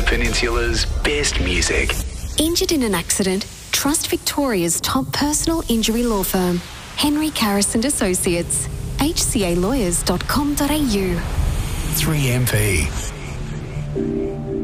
Peninsula's best music. Injured in an accident? Trust Victoria's top personal injury law firm, Henry Carris and Associates, hcalawyers.com.au. 3MP.